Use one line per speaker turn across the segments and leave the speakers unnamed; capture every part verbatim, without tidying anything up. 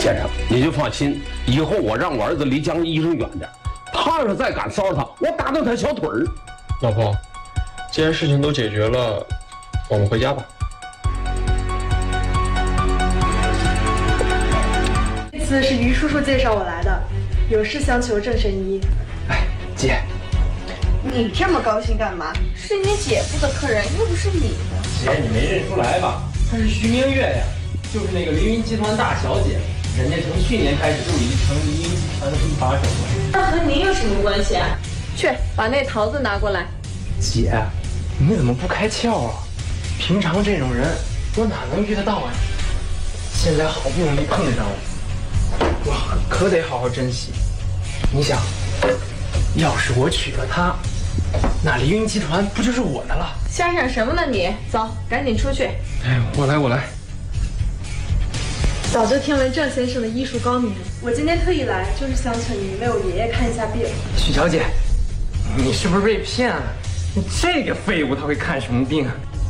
先生，你就放心，以后我让我儿子离江医生远点，他要是再敢骚扰他，我打断他小腿儿。
老婆，既然事情都解决了，我们回家吧。
这次是于叔叔介绍我来的，有事相求郑神医。
哎，姐，
你这么高兴干嘛？是你姐夫的客人，又不是你的。
姐，你没认出来吧？她是徐明月呀，就是那个凌云集团大小姐。人家从去年开始就已经成凌云集团的一把手了。
那和您有什么关系啊？
去把那桃子拿过来。
姐，你怎么不开窍啊？平常这种人我哪能遇得到啊？现在好不容易碰上了，我可得好好珍惜。你想，要是我娶了她，那凌云集团不就是我的了？
瞎想什么呢你？走，赶紧出去。
哎，我来，我来。
早就听闻郑先生的医术高明，我今天特意来就是想请您为我爷爷看一下病。
许小姐，你是不是被骗了？这个废物他会看什么病？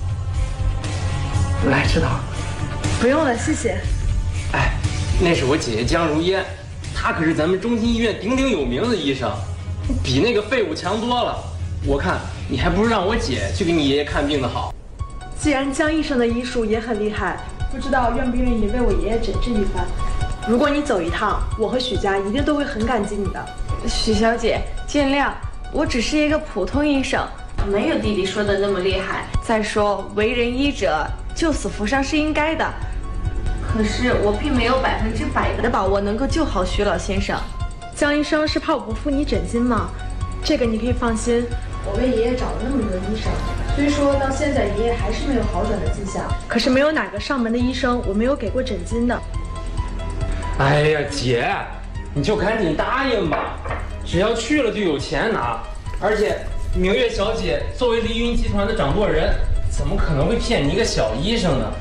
来，吃糖。
不用了，谢谢。
哎，那是我姐姐江如烟，她可是咱们中心医院鼎鼎有名的医生，比那个废物强多了。我看你还不如让我姐去给你爷爷看病的好。
既然江医生的医术也很厉害，不知道愿不愿意为我爷爷诊治一番？如果你走一趟，我和许家一定都会很感激你的。
许小姐，见谅，我只是一个普通医生，没有弟弟说的那么厉害。再说，为人医者，救死扶伤是应该的。可是我并没有百分之百的把握能够救好徐老先生。
江医生是怕我不付你诊金吗？这个你可以放心，我为爷爷找了那么多医生，虽说到现在爷爷还是没有好转的迹象，可是没有哪个上门的医生我没有给过诊金的。
哎呀，姐，你就赶紧答应吧，只要去了就有钱拿。而且明月小姐作为凌云集团的掌舵人，怎么可能会骗你一个小医生呢？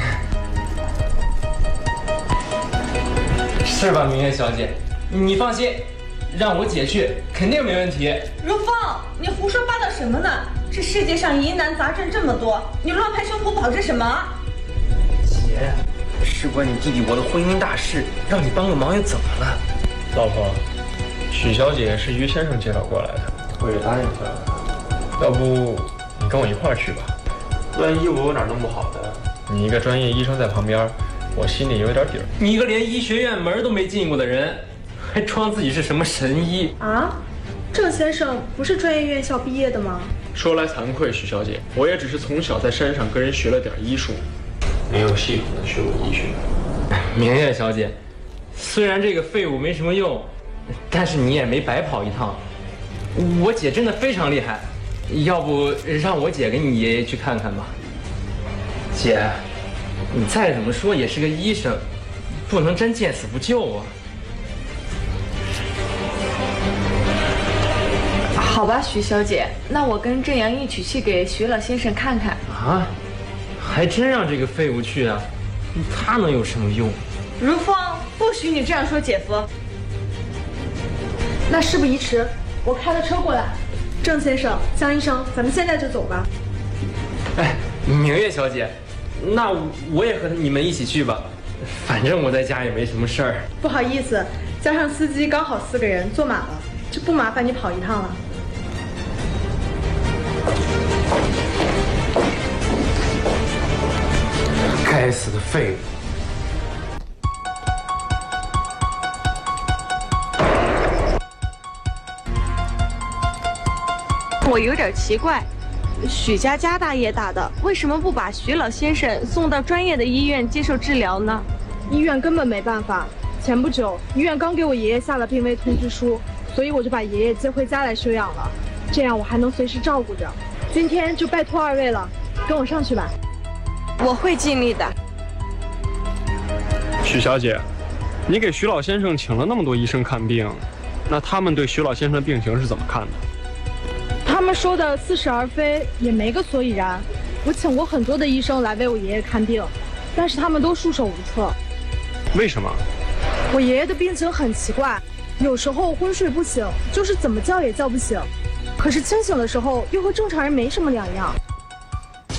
是吧，明月小姐？你放心，让我姐去肯定没问题。
如风，你胡说八道什么呢？这世界上疑难杂症这么多，你乱拍胸脯保证什么？
姐，事关你弟弟我的婚姻大事，让你帮个忙又怎么了？
老婆，许小姐是于先生介绍过来的，我也答应下了。要不你跟我一块儿去吧？万一我有哪弄不好的，你一个专业医生在旁边，我心里有点底儿。
你一个连医学院门都没进过的人，还装自己是什么神医
啊？郑先生不是专业院校毕业的吗？
说来惭愧，许小姐，我也只是从小在山上跟人学了点医术，没有系统的学过医学。
明月小姐，虽然这个废物没什么用，但是你也没白跑一趟。我姐真的非常厉害，要不让我姐给你爷爷去看看吧？姐，你再怎么说也是个医生，不能真见死不救啊！
好吧，许小姐，那我跟郑阳一起去给徐老先生看看。
啊，还真让这个废物去啊？他能有什么用？
如风，不许你这样说姐夫。
那事不宜迟，我开了车过来。郑先生、江医生，咱们现在就走吧。
哎，明月小姐，那我也和你们一起去吧，反正我在家也没什么事儿。
不好意思，加上司机刚好四个人，坐满了，就不麻烦你跑一趟了。
该死的废物！
我有点奇怪，许家家大业大的，为什么不把徐老先生送到专业的医院接受治疗呢？
医院根本没办法。前不久，医院刚给我爷爷下了病危通知书，所以我就把爷爷接回家来休养了，这样我还能随时照顾着。今天就拜托二位了，跟我上去吧。
我会尽力的。
许小姐，你给徐老先生请了那么多医生看病，那他们对徐老先生的病情是怎么看的？
他们说的似是而非，也没个所以然。我请过很多的医生来为我爷爷看病，但是他们都束手无策。
为什么？
我爷爷的病情很奇怪，有时候昏睡不醒，就是怎么叫也叫不醒，可是清醒的时候又和正常人没什么两样。